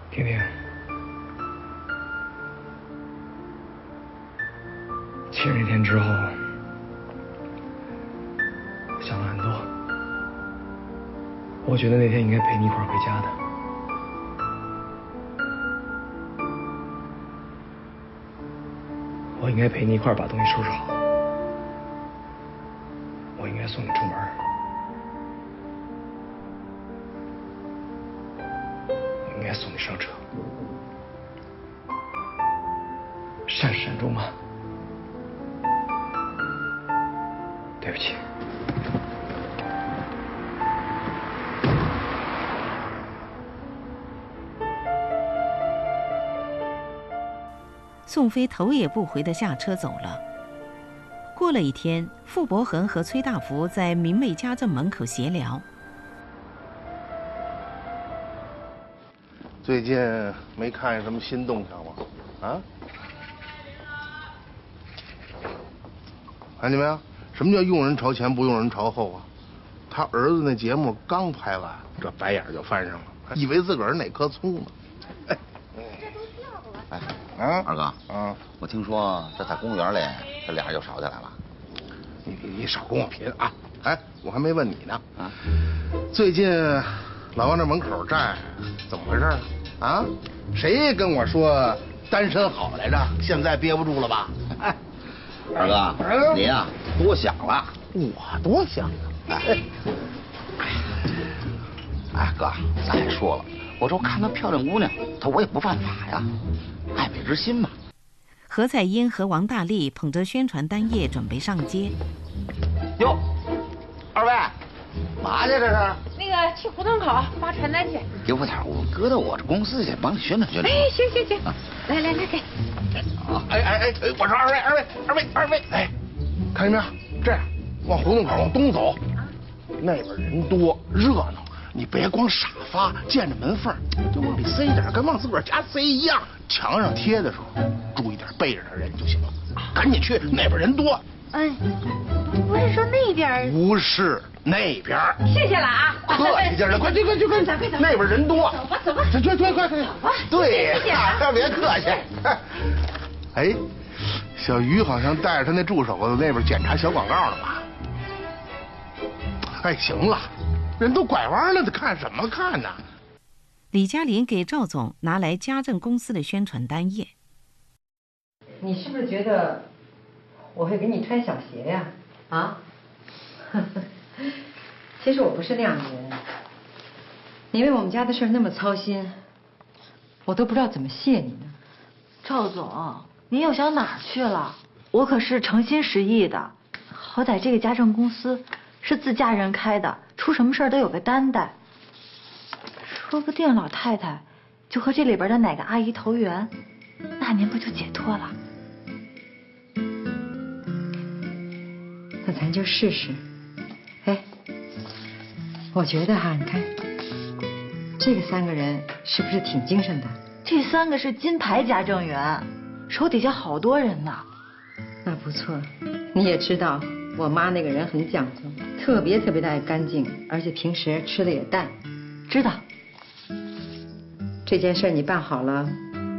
婷婷，其实那天之后，我想了很多。我觉得那天应该陪你一块儿回家的。我应该陪你一块儿把东西收拾好。我应该送你出门。我应该送你上车。善始善终嘛。对不起。 宋飞头也不回地下车走了。过了一天，傅伯恒和崔大福在明媚家政门口闲聊。 最近没看见什么新动向吗？啊？看见没有？什么叫用人朝前不用人朝后啊？他儿子那节目刚拍完，这白眼就翻上了，以为自个儿哪棵葱呢。 哎， 啊， 二哥， 啊， 我听说这在公园里，这俩人又吵起来了。 你少跟我贫啊！哎，我还没问你呢。 啊， 最近老往这门口站，怎么回事啊？谁跟我说单身好来着？现在憋不住了吧？哎， 二哥，你呀多想了。 我多想了。 哎，哥，咱还说了，我说看到漂亮姑娘，我也不犯法呀，爱美之心嘛。 何彩英和王大力捧着宣传单页准备上街。 哟，二位，嘛去这是？ 那个去胡同口发传单去。 给我点，我搁到我这公司去，帮你宣传宣传。 哎，行行行，来来来，给。 啊，哎，我说二位，哎，看见没有？这样，往胡同口往东走，那边人多热闹，你别光傻发，见着门缝就往里塞一点，跟往自个儿家塞一样。墙上贴的时候，注意点背着的人就行了。赶紧去，那边人多。 哎，不是说那边？ 不是那边。 谢谢了啊！ 客气点了，快去，那边人多。 走吧，走吧。 快！对， 谢谢啊， 别客气。哎，小鱼好像带着他那助手在那边检查小广告了吧？哎，行了，人都拐弯了，看什么看呢？ 李嘉林给赵总拿来家政公司的宣传单页。 你是不是觉得我会给你穿小鞋呀？啊？其实我不是那样的人。你为我们家的事那么操心，我都不知道怎么谢你呢。 赵总，您又想哪儿去了？我可是诚心实意的，好歹这个家政公司是自家人开的，出什么事儿都有个担待。说不定老太太就和这里边的哪个阿姨投缘，那您不就解脱了？ 那咱就试试。哎，我觉得哈，你看这个3个人是不是挺精神的？ 这3个是金牌家政员，手底下好多人呢。 那不错，你也知道我妈那个人很讲究，特别的爱干净，而且平时吃的也淡。 知道。 这件事你办好了，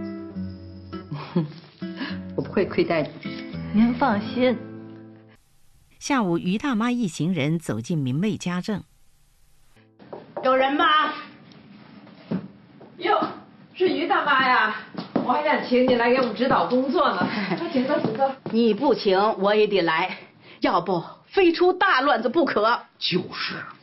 我不会亏待你。 您放心。 下午，于大妈一行人走进明媚家政。 有人吗？哟，是于大妈呀，我还想请你来给我们指导工作呢。快请坐，请坐。 你不请我也得来，要不非出大乱子不可。 就是，